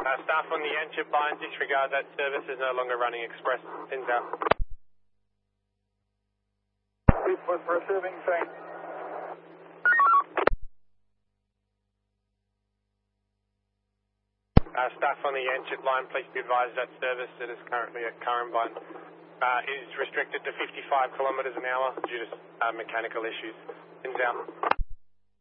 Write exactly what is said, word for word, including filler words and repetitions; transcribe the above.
Uh, staff on the Yanchep line disregard that service is no longer running express. Pins out. With receiving train. Uh, staff on the Yanchep line, please be advised that service that is currently at Currumbine uh, is restricted to fifty-five kilometres an hour due to uh, mechanical issues. Pins out.